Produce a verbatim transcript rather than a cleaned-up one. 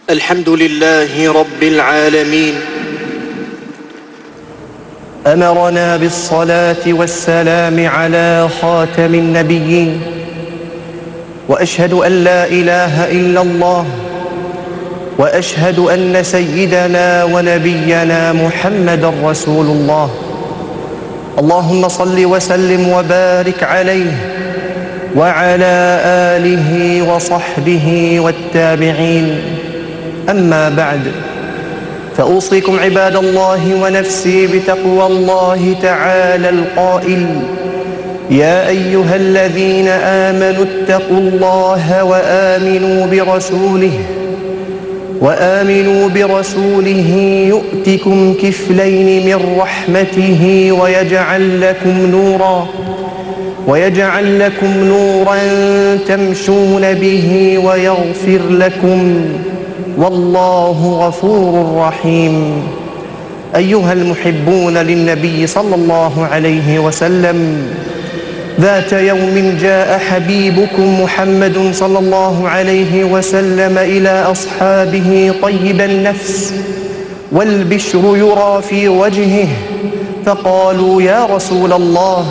الحمد لله رب العالمين، أمرنا بالصلاة والسلام على خاتم النبيين، وأشهد أن لا إله إلا الله، وأشهد أن سيدنا ونبينا محمدًا رسول الله. اللهم صل وسلم وبارك عليه وعلى آله وصحبه والتابعين. أما بعد، فأوصيكم عباد الله ونفسي بتقوى الله تعالى القائل: يا أيها الذين آمنوا اتقوا الله وآمنوا برسوله وآمنوا برسوله يؤتكم كفلين من رحمته ويجعل لكم نورا ويجعل لكم نورا تمشون به ويغفر لكم، والله غفور رحيم. أيها المحبون للنبي صلى الله عليه وسلم، ذات يوم جاء حبيبكم محمد صلى الله عليه وسلم إلى أصحابه طيب النفس والبشر يرى في وجهه، فقالوا: يا رسول الله،